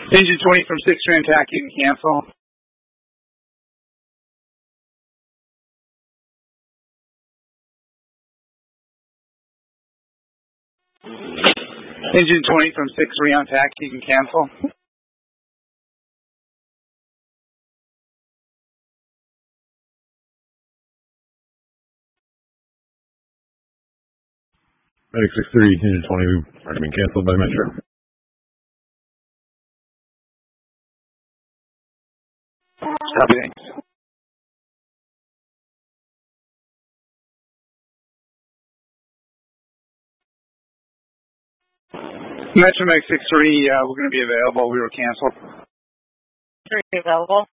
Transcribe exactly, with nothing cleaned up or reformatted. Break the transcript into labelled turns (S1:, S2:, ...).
S1: Engine twenty from six three on tack, you can cancel. Engine twenty from six three on tack, you can cancel.
S2: Medic six three, engine twenty, we've already been canceled by Metro.
S1: Copy, thanks. Metro Medic six three, uh, we're going to be available. We were canceled.
S3: Three available.